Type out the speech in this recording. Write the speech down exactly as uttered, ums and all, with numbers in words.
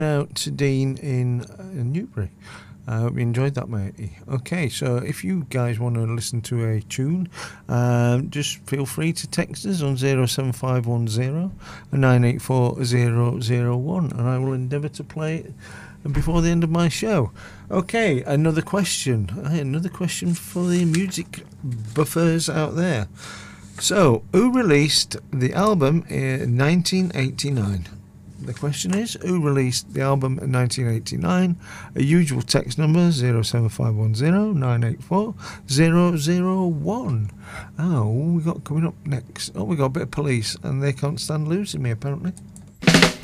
out to Dean in uh, Newbury. I hope you enjoyed that, matey. Okay, so if you guys want to listen to a tune, um, just feel free to text us on zero seven five one zero nine eight four zero zero one, and I will endeavour to play it before the end of my show. Okay, another question. Another question for the music buffers out there. So, who released the album in nineteen eighty-nine? The question is, who released the album in nineteen eighty-nine? A usual text number, zero seven five one zero nine eight four zero zero one. Oh, we got coming up next. Oh, we got a bit of Police, and They Can't Stand Losing Me, apparently.